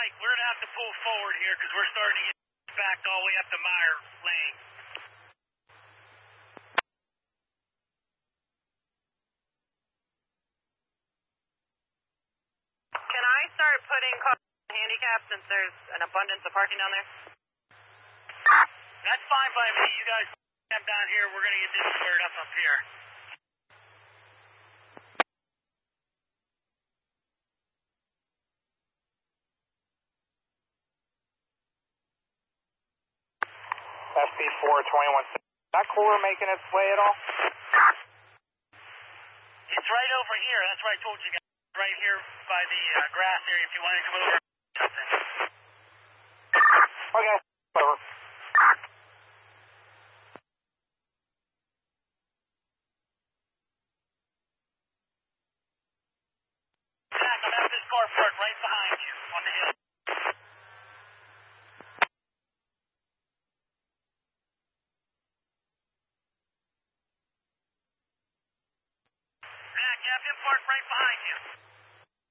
Mike, we're going to have to pull forward here because we're starting to get backed all the way up to Meyer Lane. Can I start putting cars in handicap since there's an abundance of parking down there? That's fine by me. You guys come down here. We're going to get this squared up here. SP421. Is that cooler making its way at all? It's right over here. That's where I told you guys. Right here by the grass area if you want to come over something. Okay, whatever. Jack, I'm at this carport right behind you on the hill. Jack, you have him parked right behind you.